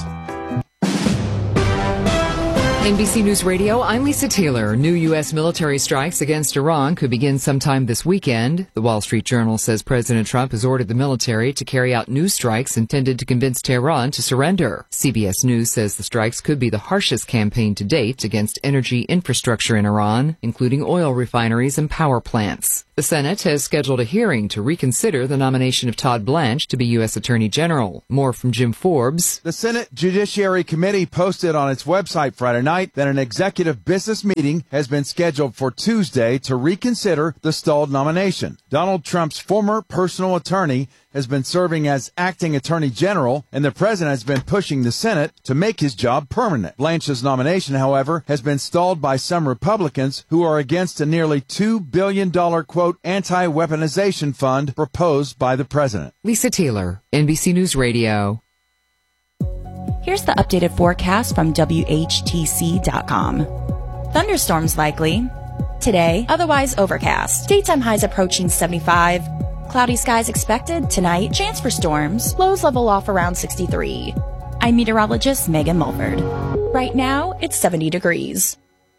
N B C News Radio, I'm Lisa Taylor. New U S military strikes against Iran could begin sometime this weekend. The Wall Street Journal says President Trump has ordered the military to carry out new strikes intended to convince Tehran to surrender. C B S News says the strikes could be the harshest campaign to date against energy infrastructure in Iran, including oil refineries and power plants. The Senate has scheduled a hearing to reconsider the nomination of Todd Blanche to be U S Attorney General. More from Jim Forbes. The Senate Judiciary Committee posted on its website Friday night that an executive business meeting has been scheduled for Tuesday to reconsider the stalled nomination. Donald Trump's former personal attorney has been serving as acting attorney general, and the president has been pushing the Senate to make his job permanent. Blanche's nomination, however, has been stalled by some Republicans who are against a nearly two billion dollars, quote, anti-weaponization fund proposed by the president. Lisa Taylor, N B C News Radio. Here's the updated forecast from W H T C dot com. Thunderstorms likely. Today, otherwise overcast. Daytime highs approaching seventy-five. Cloudy skies expected tonight. Chance for storms. Lows level off around sixty-three. I'm meteorologist Megan Mulford. Right now, it's seventy degrees.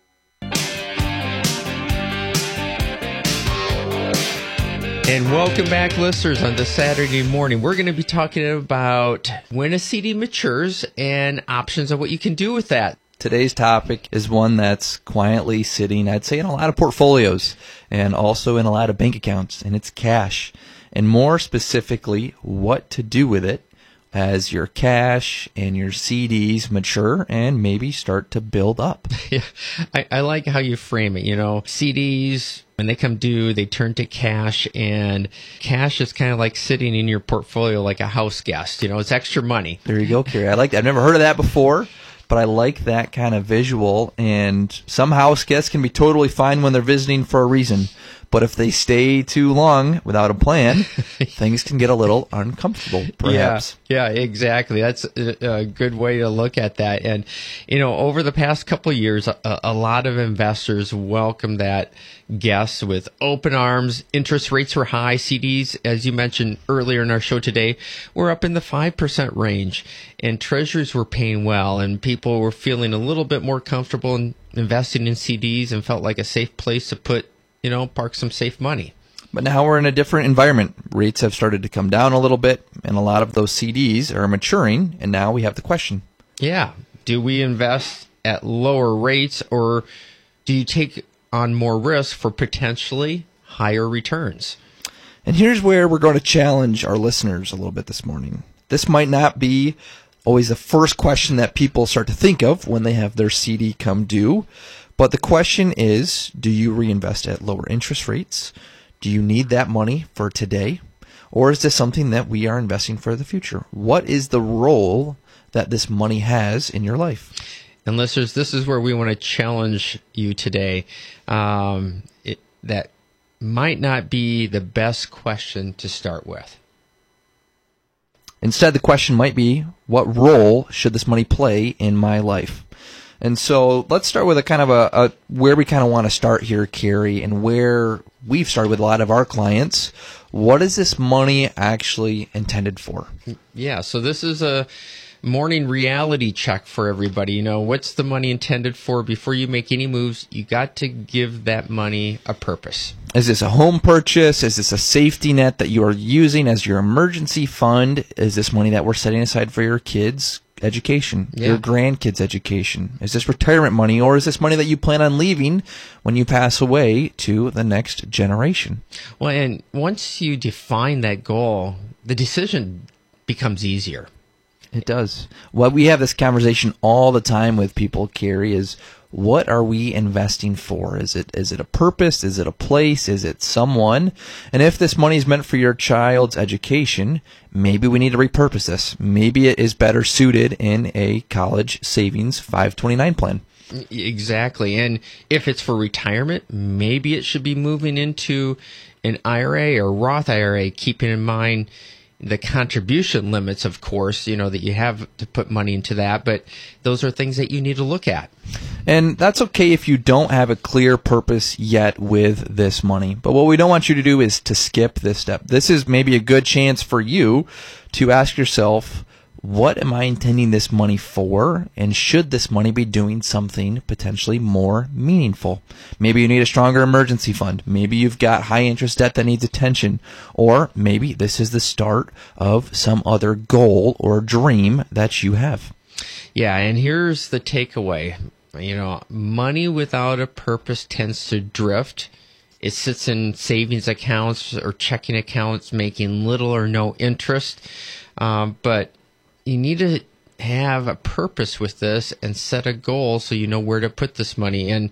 And welcome back, listeners, on this Saturday morning. We're going to be talking about when a C D matures and options of what you can do with that. Today's topic is one that's quietly sitting, I'd say, in a lot of portfolios and also in a lot of bank accounts, and it's cash. And more specifically, what to do with it as your cash and your C Ds mature and maybe start to build up. Yeah, I, I like how you frame it. You know, C Ds, when they come due, they turn to cash, and cash is kind of like sitting in your portfolio like a house guest. You know, it's extra money. There you go, Kerry. I like that. I've never heard of that before, but I like that kind of visual. And some house guests can be totally fine when they're visiting for a reason. But if they stay too long without a plan, things can get a little uncomfortable, perhaps. Yeah, yeah, exactly. That's a, a good way to look at that. And, you know, over the past couple of years, a, a lot of investors welcome that guest with open arms. Interest rates were high. C Ds, as you mentioned earlier in our show today, were up in the five percent range. And treasuries were paying well, and people were feeling a little bit more comfortable in investing in C Ds and felt like a safe place to put, you know, park some safe money. But now we're in a different environment. Rates have started to come down a little bit, and a lot of those C Ds are maturing, and now we have the question. Yeah. Do we invest at lower rates, or do you take on more risk for potentially higher returns? And here's where we're going to challenge our listeners a little bit this morning. This might not be always the first question that people start to think of when they have their C D come due. But the question is, do you reinvest at lower interest rates? Do you need that money for today? Or is this something that we are investing for the future? What is the role that this money has in your life? And listeners, this is where we want to challenge you today. Um, it, that might not be the best question to start with. Instead, the question might be, what role should this money play in my life? And so let's start with a kind of a, a where we kind of want to start here, Kerry, and where we've started with a lot of our clients. What is this money actually intended for? Yeah, so this is a morning reality check for everybody. You know, what's the money intended for? Before you make any moves, you got to give that money a purpose. Is this a home purchase? Is this a safety net that you are using as your emergency fund? Is this money that we're setting aside for your kids' education, yeah. your grandkids' education? Is this retirement money, or is this money that you plan on leaving when you pass away to the next generation? Well, and once you define that goal, the decision becomes easier. It does. Well, we have this conversation all the time with people, Kerry, is what are we investing for? Is it is it a purpose? Is it a place? Is it someone? And if this money is meant for your child's education, maybe we need to repurpose this. Maybe it is better suited in a college savings five twenty-nine plan. Exactly. And if it's for retirement, maybe it should be moving into an I R A or Roth I R A, keeping in mind the contribution limits, of course, you know, that you have to put money into that, but those are things that you need to look at. And that's okay if you don't have a clear purpose yet with this money. But what we don't want you to do is to skip this step. This is maybe a good chance for you to ask yourself, what am I intending this money for? And should this money be doing something potentially more meaningful? Maybe you need a stronger emergency fund. Maybe you've got high interest debt that needs attention. Or maybe this is the start of some other goal or dream that you have. Yeah, and here's the takeaway. You know, money without a purpose tends to drift. It sits in savings accounts or checking accounts making little or no interest. Um, but you need to have a purpose with this and set a goal so you know where to put this money. And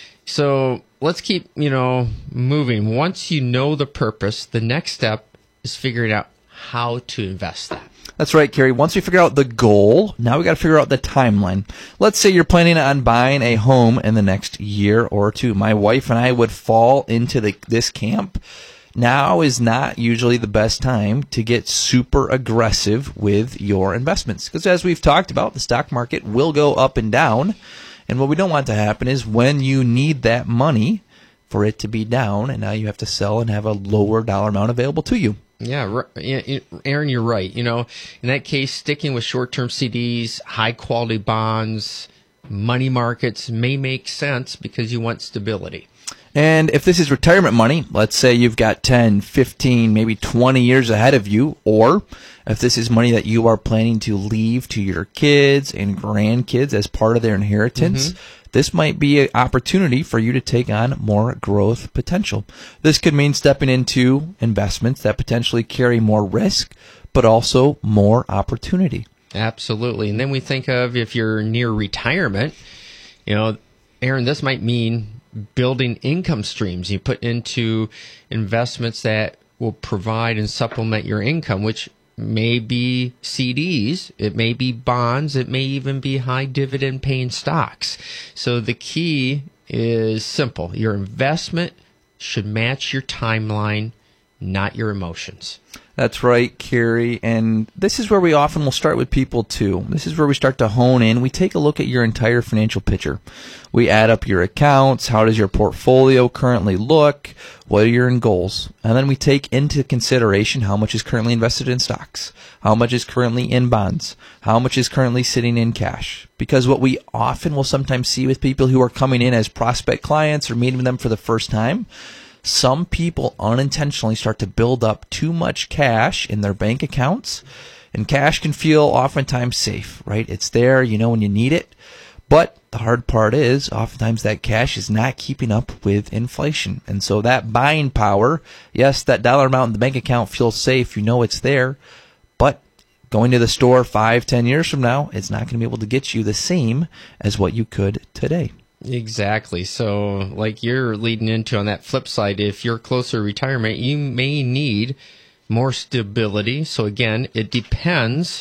so let's keep, you know, moving. Once you know the purpose, the next step is figuring out how to invest that. That's right, Carrie. Once we figure out the goal, now we got to figure out the timeline. Let's say you're planning on buying a home in the next year or two. My wife and I would fall into the, this camp. Now is not usually the best time to get super aggressive with your investments. Because as we've talked about, the stock market will go up and down. And what we don't want to happen is when you need that money for it to be down, and now you have to sell and have a lower dollar amount available to you. Yeah, Aaron, you're right. You know, in that case, sticking with short-term C Ds, high-quality bonds, money markets may make sense because you want stability. And if this is retirement money, let's say you've got ten, fifteen, maybe twenty years ahead of you, or if this is money that you are planning to leave to your kids and grandkids as part of their inheritance, mm-hmm. this might be an opportunity for you to take on more growth potential. This could mean stepping into investments that potentially carry more risk, but also more opportunity. Absolutely. And then we think of if you're near retirement, you know, Aaron, this might mean building income streams. You put into investments that will provide and supplement your income, which may be C Ds, it may be bonds, it may even be high dividend paying stocks. So the key is simple. Your investment should match your timeline, not your emotions. That's right, Carrie. And this is where we often will start with people too. This is where we start to hone in. We take a look at your entire financial picture. We add up your accounts. How does your portfolio currently look? What are your goals? And then we take into consideration how much is currently invested in stocks, how much is currently in bonds, how much is currently sitting in cash. Because what we often will sometimes see with people who are coming in as prospect clients or meeting them for the first time, some people unintentionally start to build up too much cash in their bank accounts, and cash can feel oftentimes safe, right? It's there, you know, when you need it. But the hard part is oftentimes that cash is not keeping up with inflation. And so that buying power, yes, that dollar amount in the bank account feels safe, you know it's there, but going to the store five, ten years from now, it's not going to be able to get you the same as what you could today. Exactly. So like you're leading into on that flip side, if you're closer to retirement, you may need more stability. So again, it depends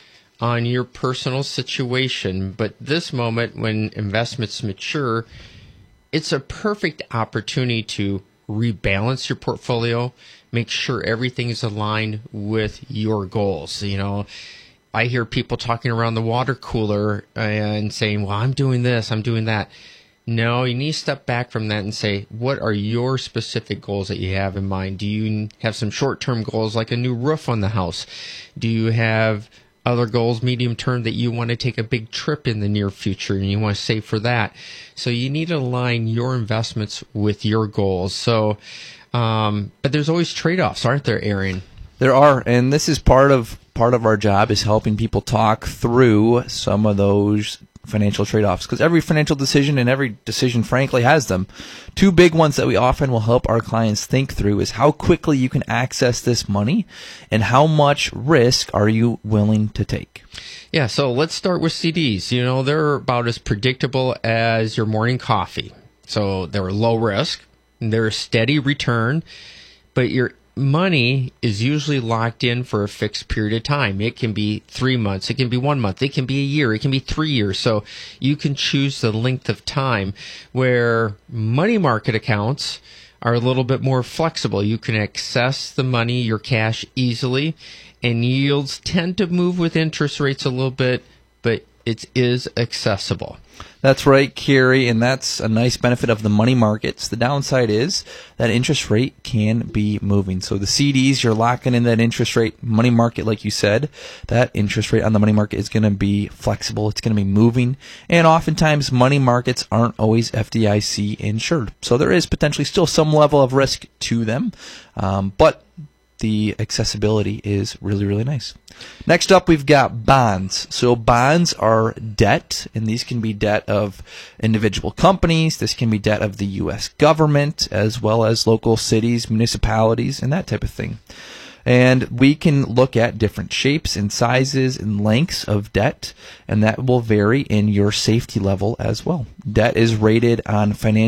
on your personal situation. But this moment when investments mature, it's a perfect opportunity to rebalance your portfolio, make sure everything is aligned with your goals. You know, I hear people talking around the water cooler and saying, well, I'm doing this, I'm doing that. No, you need to step back from that and say, what are your specific goals that you have in mind? Do you have some short-term goals like a new roof on the house? Do you have other goals, medium-term, that you want to take a big trip in the near future and you want to save for that? So you need to align your investments with your goals. So, um, but there's always trade-offs, aren't there, Aaron? There are, and this is part of part of our job is helping people talk through some of those financial trade-offs, because every financial decision and every decision, frankly, has them. Two big ones that we often will help our clients think through is how quickly you can access this money and how much risk are you willing to take. Yeah, so let's start with C Ds. You know, they're about as predictable as your morning coffee. So they're low risk, they're a steady return, but you're money is usually locked in for a fixed period of time. It can be three months, it can be one month, it can be a year, it can be three years. So you can choose the length of time, where money market accounts are a little bit more flexible. You can access the money, your cash, easily, and yields tend to move with interest rates a little bit, but it is accessible. That's right, Carrie, and that's a nice benefit of the money markets. The downside is that interest rate can be moving. So the C Ds, you're locking in that interest rate. Money market, like you said, that interest rate on the money market is going to be flexible. It's going to be moving. And oftentimes, money markets aren't always F D I C insured. So there is potentially still some level of risk to them. Um, but the accessibility is really, really nice. Next up, we've got bonds. So bonds are debt, and these can be debt of individual companies. This can be debt of the U S government, as well as local cities, municipalities, and that type of thing. And we can look at different shapes and sizes and lengths of debt, and that will vary in your safety level as well. Debt is rated on financial